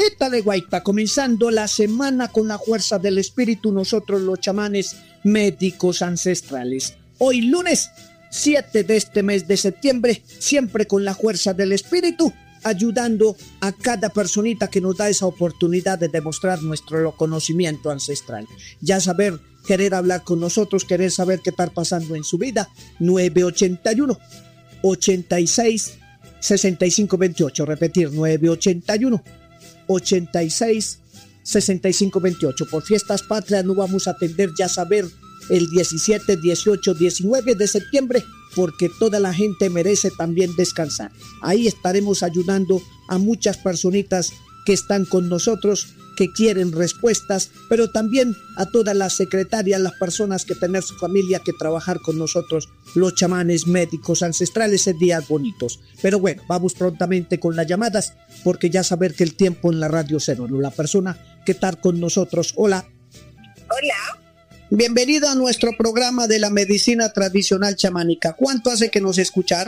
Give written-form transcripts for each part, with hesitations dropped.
Étale guaita, comenzando la semana con la fuerza del espíritu, nosotros los chamanes médicos ancestrales. Hoy lunes 7 de este mes de septiembre, siempre con la fuerza del espíritu, ayudando a cada personita que nos da esa oportunidad de demostrar nuestro conocimiento ancestral. Ya saber, querer hablar con nosotros, querer saber qué está pasando en su vida. 981 86 65 28, repetir 981 86 65 28. Por fiestas patrias no vamos a atender, ya saber, el 17, 18, 19 de septiembre, porque toda la gente merece también descansar. Ahí estaremos ayudando a muchas personitas que están con nosotros, que quieren respuestas, pero también a todas las secretarias, las personas que tener su familia, que trabajar con nosotros, los chamanes médicos ancestrales en días bonitos. Pero bueno, vamos prontamente con las llamadas, porque ya saber que el tiempo en la radio cero, la persona que está con nosotros. Hola. Hola. Bienvenido a nuestro programa de la medicina tradicional chamánica. ¿Cuánto hace que nos escuchar?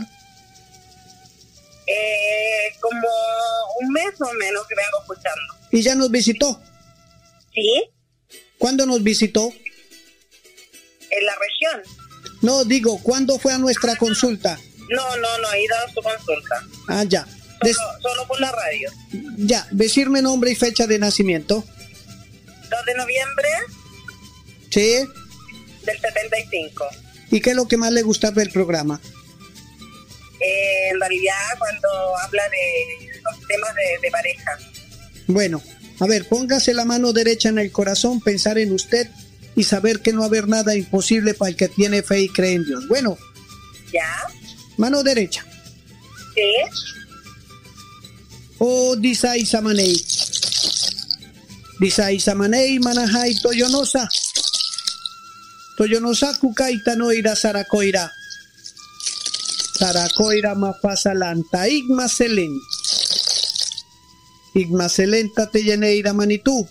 Como un mes o menos que vengo escuchando. ¿Y ya nos visitó? ¿Sí? ¿Cuándo nos visitó? En la región. No, digo, ¿cuándo fue a nuestra consulta? No, he ido a su consulta. Ah, ya. Solo por la radio. Ya, decirme nombre y fecha de nacimiento. 2 de noviembre Sí. del 75. ¿Y qué es lo que más le gusta del programa? En realidad, cuando habla de los temas de pareja. Bueno, a ver, póngase la mano derecha en el corazón, pensar en usted y saber que no va a haber nada imposible para el que tiene fe y cree en Dios. Bueno. ¿Ya? Mano derecha. Sí. Oh, Disai Samanei. Disai Samanei, Manahai, Toyonosa. Toyonosa, Kukaita Noira, Saracoira. Saracoira, Mafasalanta, Igmaselen. Igmaselenta, Teyeneira, Manitú.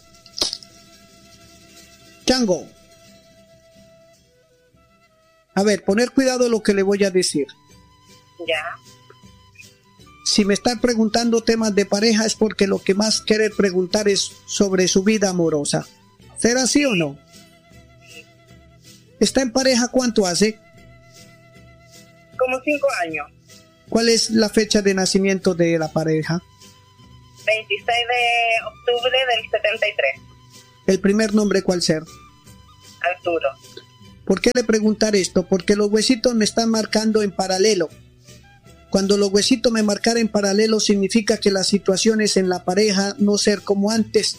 Chango. A ver, poner cuidado lo que le voy a decir. Ya. Si me están preguntando temas de pareja es porque lo que más quiere preguntar es sobre su vida amorosa. ¿Será así o no? ¿Está en pareja cuánto hace? Como 5 años. ¿Cuál es la fecha de nacimiento de la pareja? 26 de octubre del 73. ¿El primer nombre cuál ser? Arturo. ¿Por qué le preguntar esto? Porque los huesitos me están marcando en paralelo. Cuando los huesitos me marcan en paralelo significa que las situaciones en la pareja no ser como antes.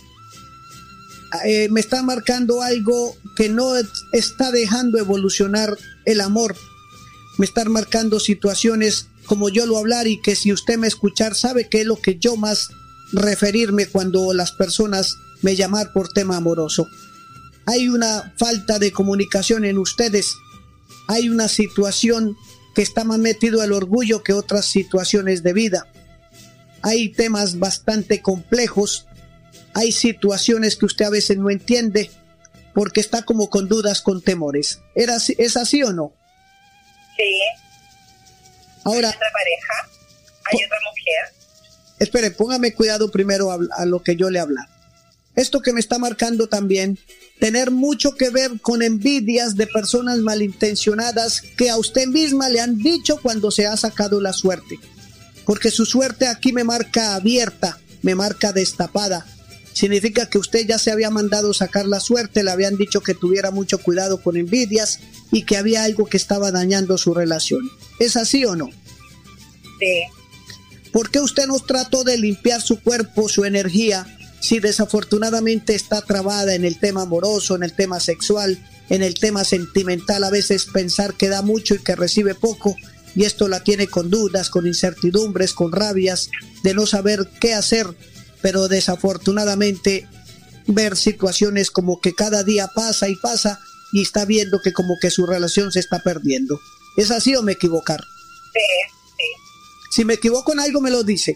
Me está marcando algo que no está dejando evolucionar el amor. Me están marcando situaciones como yo lo hablar y que si usted me escuchar sabe que es lo que yo más referirme cuando las personas me llaman por tema amoroso. Hay una falta de comunicación en ustedes. Hay una situación que está más metido el orgullo que otras situaciones de vida. Hay temas bastante complejos. Hay situaciones que usted a veces no entiende porque está como con dudas, con temores. ¿Es así o no? Sí. Ahora, ¿Hay otra pareja? ¿Hay otra mujer? Espere, póngame cuidado primero a lo que yo le hablo. Esto que me está marcando también, tener mucho que ver con envidias de personas malintencionadas que a usted misma le han dicho cuando se ha sacado la suerte. Porque su suerte aquí me marca abierta, me marca destapada. Significa que usted ya se había mandado sacar la suerte, le habían dicho que tuviera mucho cuidado con envidias y que había algo que estaba dañando su relación. ¿Es así o no? Sí. ¿Por qué usted no trató de limpiar su cuerpo, su energía, si desafortunadamente está trabada en el tema amoroso, en el tema sexual, en el tema sentimental? A veces pensar que da mucho y que recibe poco, y esto la tiene con dudas, con incertidumbres, con rabias, de no saber qué hacer, pero desafortunadamente ver situaciones como que cada día pasa y pasa y está viendo que como que su relación se está perdiendo. ¿Es así o me equivocar? Sí, sí. Si me equivoco en algo me lo dice.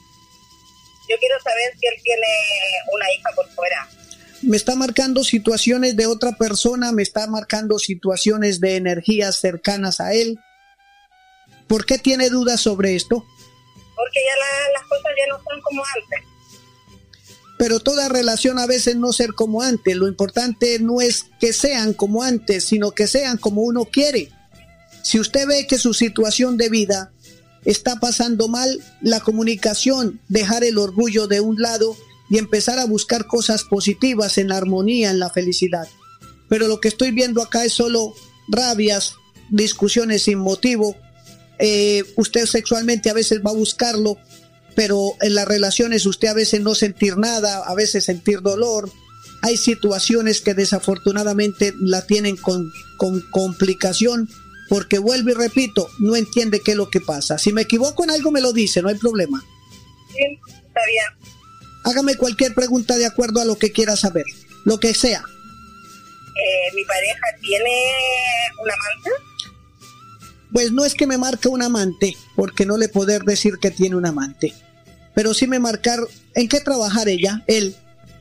Yo quiero saber si él tiene una hija por fuera. Me está marcando situaciones de otra persona, me está marcando situaciones de energías cercanas a él. ¿Por qué tiene dudas sobre esto? Porque ya las cosas ya no son como antes. Pero toda relación a veces no ser como antes. Lo importante no es que sean como antes, sino que sean como uno quiere. Si usted ve que su situación de vida está pasando mal, la comunicación, dejar el orgullo de un lado y empezar a buscar cosas positivas en la armonía, en la felicidad. Pero lo que estoy viendo acá es solo rabias, discusiones sin motivo. Usted sexualmente a veces va a buscarlo, pero en las relaciones usted a veces no sentir nada, a veces sentir dolor. Hay situaciones que desafortunadamente la tienen con complicación, porque vuelvo y repito, no entiende qué es lo que pasa. Si me equivoco en algo me lo dice, no hay problema. Sí, está bien. Hágame cualquier pregunta de acuerdo a lo que quiera saber, lo que sea. ¿Mi pareja tiene un amante? Pues no es que me marque un amante, porque no le poder decir que tiene un amante, pero sí me marcar en qué trabajar ella, él.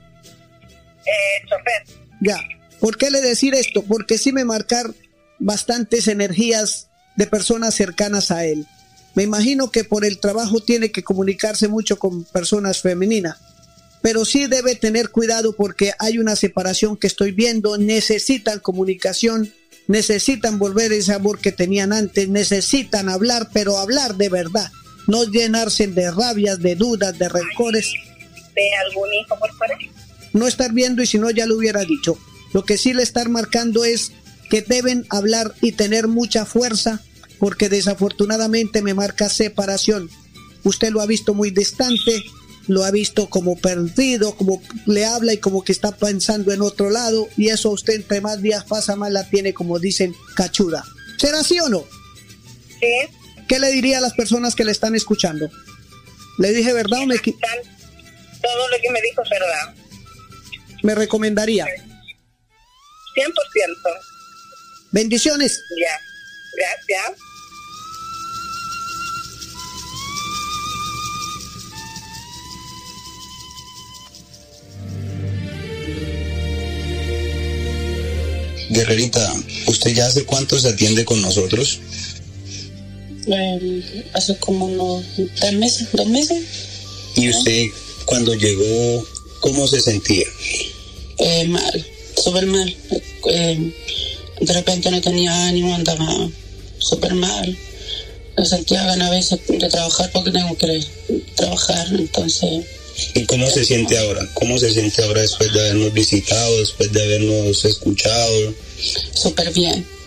Chofer. Ya, ¿por qué le decir esto? Porque sí me marcar bastantes energías de personas cercanas a él. Me imagino que por el trabajo tiene que comunicarse mucho con personas femeninas, pero sí debe tener cuidado porque hay una separación que estoy viendo. Necesitan comunicación, necesitan volver ese amor que tenían antes, necesitan hablar, pero hablar de verdad, no llenarse de rabias, de dudas, de rencores. ¿Ve algún hijo por fuera? No estar viendo, y si no ya lo hubiera dicho. Lo que sí le estar marcando es que deben hablar y tener mucha fuerza, porque desafortunadamente me marca separación. Usted lo ha visto muy distante, lo ha visto como perdido, como le habla y como que está pensando en otro lado, y eso usted entre más días pasa más la tiene, como dicen, cachuda. ¿Será así o no? Sí. ¿Qué le diría a las personas que le están escuchando? ¿Le dije verdad o me Todo lo que me dijo es verdad. me recomendaría? 100%. Bendiciones. Ya. Gracias. Guerrerita, ¿usted ya hace cuánto se atiende con nosotros? Hace como unos 3 meses, 2 meses. ¿Y usted cuando llegó, cómo se sentía? Mal, súper mal. De repente no tenía ánimo, andaba súper mal. No sentía ganas a veces de trabajar porque tengo que trabajar, entonces... ¿Y cómo se siente ahora? ¿Cómo se siente ahora después de habernos visitado, después de habernos escuchado? Súper bien.